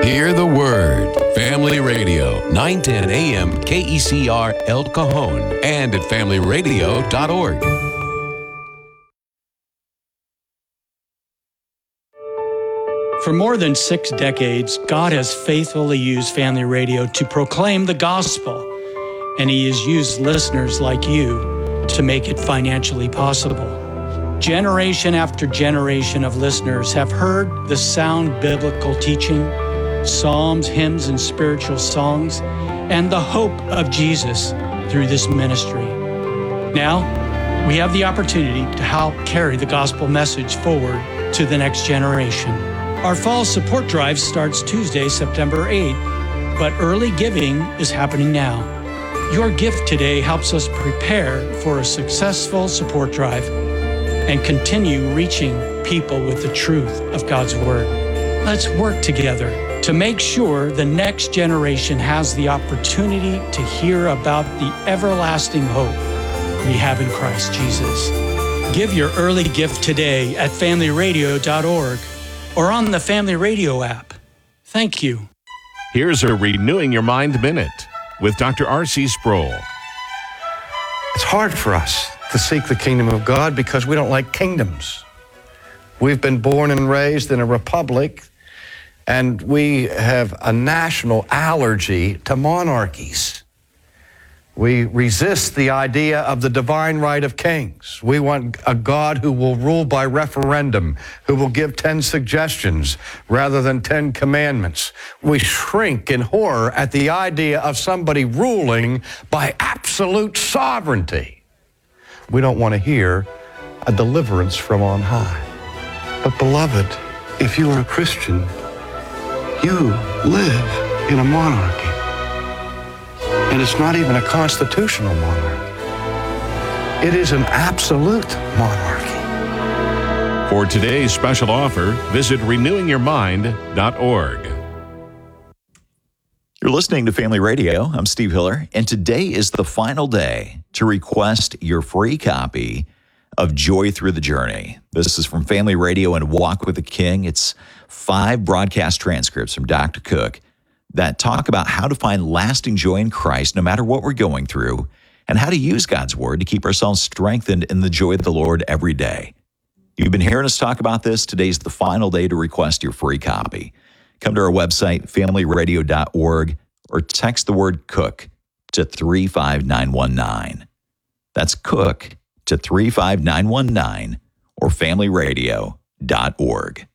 Hear the word. Family Radio, 910 AM KECR El Cajon and at familyradio.org. For more than 6 decades, God has faithfully used Family Radio to proclaim the gospel, and He has used listeners like you to make it financially possible. Generation after generation of listeners have heard the sound biblical teaching, psalms, hymns, and spiritual songs, and the hope of Jesus through this ministry. Now, we have the opportunity to help carry the gospel message forward to the next generation. Our fall support drive starts Tuesday, September 8th, but early giving is happening now. Your gift today helps us prepare for a successful support drive and continue reaching people with the truth of God's Word. Let's work together to make sure the next generation has the opportunity to hear about the everlasting hope we have in Christ Jesus. Give your early gift today at familyradio.org or on the Family Radio app. Thank you. Here's a Renewing Your Mind Minute with Dr. R.C. Sproul. It's hard for us to seek the kingdom of God because we don't like kingdoms. We've been born and raised in a republic, and we have a national allergy to monarchies. We resist the idea of the divine right of kings. We want a God who will rule by referendum, who will give 10 suggestions rather than 10 commandments. We shrink in horror at the idea of somebody ruling by absolute sovereignty. We don't want to hear a deliverance from on high. But beloved, if you are a Christian, you live in a monarchy. And it's not even a constitutional monarchy. It is an absolute monarchy. For today's special offer, visit renewingyourmind.org. You're listening to Family Radio. I'm Steve Hiller, and today is the final day to request your free copy of Joy Through the Journey. This is from Family Radio and Walk with the King. It's 5 broadcast transcripts from Dr. Cook that talk about how to find lasting joy in Christ no matter what we're going through, and how to use God's Word to keep ourselves strengthened in the joy of the Lord every day. You've been hearing us talk about this. Today's the final day to request your free copy. Come to our website, familyradio.org, or text the word COOK to 35919. That's COOK to 35919 or familyradio.org.